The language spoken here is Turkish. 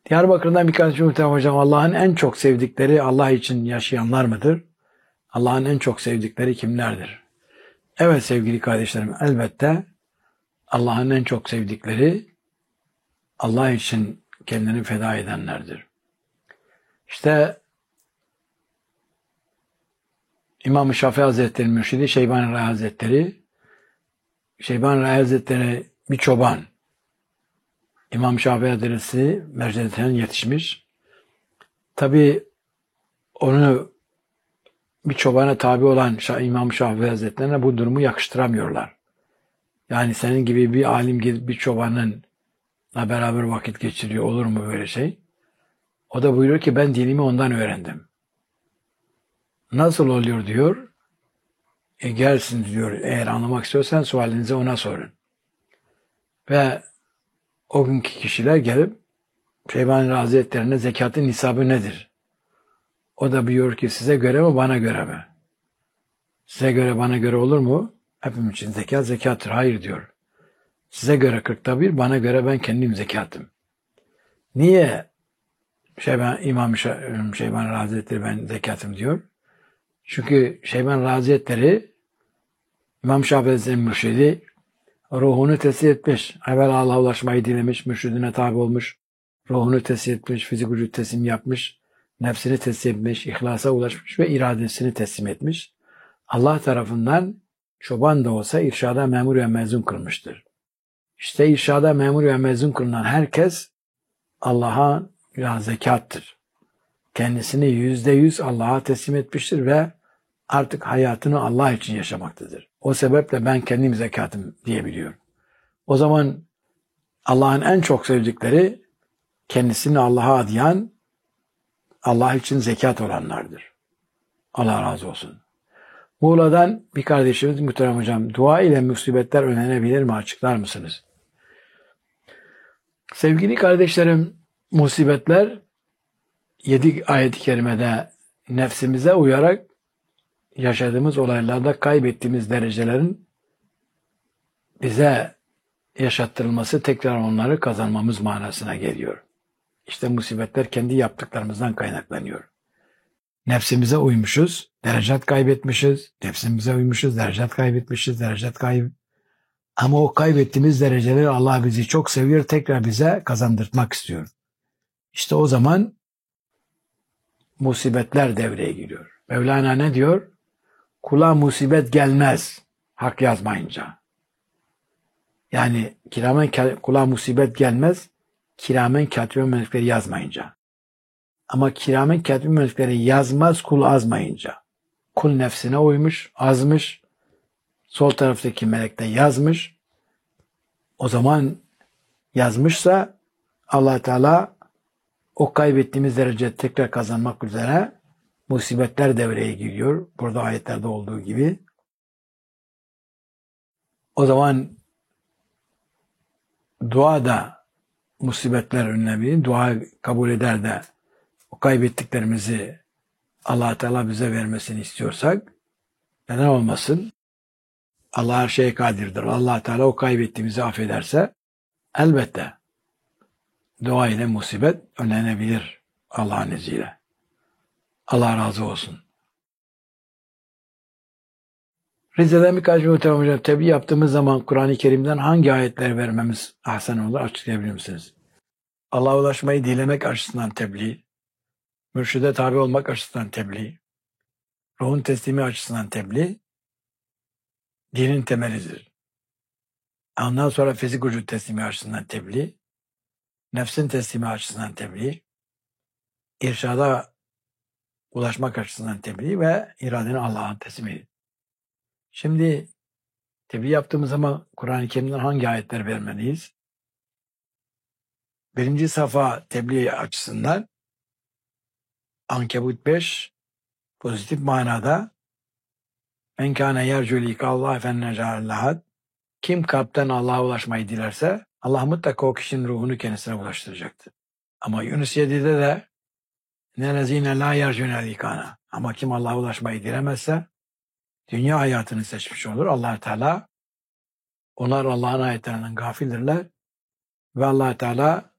Diyarbakır'dan bir kardeşim muhtemelen hocam, Allah'ın en çok sevdikleri Allah için yaşayanlar mıdır? Allah'ın en çok sevdikleri kimlerdir? Evet sevgili kardeşlerim, elbette Allah'ın en çok sevdikleri Allah için kendini feda edenlerdir. İşte İmam-ı Şafii Hazretleri Mürşidi Şeyban-ı Rai Hazretleri, Şeyban-ı Rai Hazretleri bir çoban. İmam Şafii Hazretleri mercedeten yetişmiş. Tabi onu bir çobana tabi olan İmam Şafii Hazretlerine bu durumu yakıştıramıyorlar. Yani senin gibi bir alim gibi bir çobanınla beraber vakit geçiriyor, olur mu böyle şey? O da buyuruyor ki ben dinimi ondan öğrendim. Nasıl oluyor diyor. Gelsin diyor, eğer anlamak istiyorsan sualinizi ona sorun. Ve o günkü kişiler gelip Şeyban Hazretlerine zekatın nisabı nedir? O da diyor ki size göre mi bana göre mi? Size göre bana göre olur mu? Hepimiz için zekat zekattır. Hayır diyor. Size göre 40'ta 1, bana göre ben kendim zekatım. Niye İmam Şeyban Hazretleri ben zekatım diyor? Çünkü Şeyban Hazretleri İmam Şafii Hazretleri'nin mürşidi, ruhunu tesir etmiş. Evvel Allah'a ulaşmayı dilemiş, mürşidine tabi olmuş. Ruhunu tesir etmiş, fizik vücut teslim yapmış. Nefsini teslim etmiş, ihlasa ulaşmış ve iradesini teslim etmiş. Allah tarafından çoban da olsa irşada memur ve mezun kılmıştır. İşte irşada memur ve mezun kılınan herkes Allah'a zekattır. Kendisini %100 Allah'a teslim etmiştir ve artık hayatını Allah için yaşamaktadır. O sebeple ben kendim zekatım diyebiliyor. O zaman Allah'ın en çok sevdikleri kendisini Allah'a adayan, Allah için zekat olanlardır. Allah razı olsun. Muğla'dan bir kardeşimiz muhterem hocam, dua ile musibetler önlenebilir mi? Açıklar mısınız? Sevgili kardeşlerim, musibetler 7 ayet-i kerimede nefsimize uyarak yaşadığımız olaylarda kaybettiğimiz derecelerin bize yaşattırılması, tekrar onları kazanmamız manasına geliyor. İşte musibetler kendi yaptıklarımızdan kaynaklanıyor. Nefsimize uymuşuz, derecat kaybetmişiz. Nefsimize uymuşuz, derecat kaybetmişiz, Ama o kaybettiğimiz dereceleri Allah bizi çok seviyor, tekrar bize kazandırtmak istiyor. İşte o zaman musibetler devreye giriyor. Mevlana ne diyor? Kula musibet gelmez hak yazmayınca. Yani kula musibet gelmez, kiramen katibin melekleri yazmayınca. Ama kiramen katibin melekleri yazmaz kul azmayınca. Kul nefsine uymuş, azmış, sol taraftaki melek de yazmış. O zaman yazmışsa Allah Teala o kaybettiğimiz derece tekrar kazanmak üzere musibetler devreye giriyor. Burada ayetlerde olduğu gibi. O zaman dua da musibetler önlenebilir. Dua kabul eder de o kaybettiklerimizi Allah Teala bize vermesini istiyorsak neden olmasın? Allah her şeye kadirdir. Allah Teala o kaybettiğimizi affederse elbette dua ile musibet önlenebilir Allah'ın izniyle. Allah razı olsun. Rize'den birkaç muhterem hocam, tebliğ yaptığımız zaman Kur'an-ı Kerim'den hangi ayetleri vermemiz ahsen olur, açıklayabilir misiniz? Allah'a ulaşmayı dilemek açısından tebliğ, mürşide tabi olmak açısından tebliğ, ruhun teslimi açısından tebliğ, dinin temelidir. Ondan sonra fizik vücut teslimi açısından tebliğ, nefsin teslimi açısından tebliğ, irşada ulaşmak açısından tebliğ ve iradeni Allah'a teslimi. Şimdi tebliğ yaptığımız zaman Kur'an-ı Kerim'den hangi ayetler vermeliyiz? Birinci safa tebliğ açısından Ankebut 5 pozitif manada men kâne yercû likâllâhi fennecâllâhad, kim kalpten Allah'a ulaşmayı dilerse Allah mutlaka o kişinin ruhunu kendisine ulaştıracaktır. Ama Yunus 7'de de nelezîne lâ yercûne likâna, ama kim Allah'a ulaşmayı dilemezse dünya hayatını seçmiş olur. Allah Teala onlar Allah'ın ayetlerinden gafildirler ve Allah Teala